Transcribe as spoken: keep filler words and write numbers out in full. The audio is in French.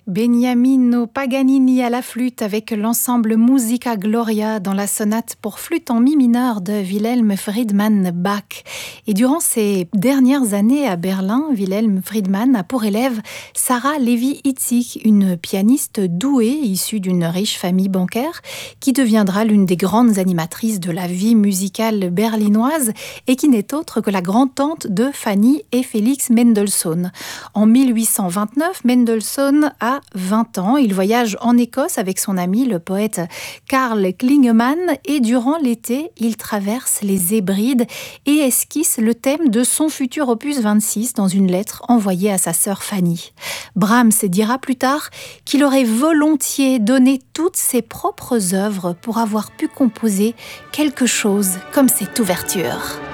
Beniamino Paganini à la flûte avec l'ensemble Musica Gloria dans la sonate pour flûte en mi mineur de Wilhelm Friedemann Bach. Et durant ses dernières années à Berlin, Wilhelm Friedemann a pour élève Sarah Lévy-Itzig, une pianiste douée issue d'une riche famille bancaire qui deviendra l'une des grandes animatrices de la vie musicale berlinoise et qui n'est autre que la grand-tante de Fanny et Félix Mendelssohn. En mille huit cent vingt-neuf, Mendelssohn a vingt ans. Il voyage en Écosse avec son ami, le poète Karl Klingemann, et durant l'été, il traverse les Hébrides et esquisse le thème de son futur opus vingt-six dans une lettre envoyée à sa sœur Fanny. Brahms dira plus tard qu'il aurait volontiers donné toutes ses propres œuvres pour avoir pu composer quelque chose comme cette ouverture.